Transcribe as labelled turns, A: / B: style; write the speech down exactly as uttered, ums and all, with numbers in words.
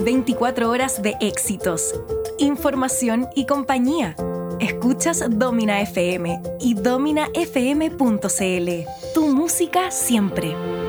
A: veinticuatro horas de éxitos, información y compañía. Escuchas Domina F M y domina f m punto c l. Tu música siempre.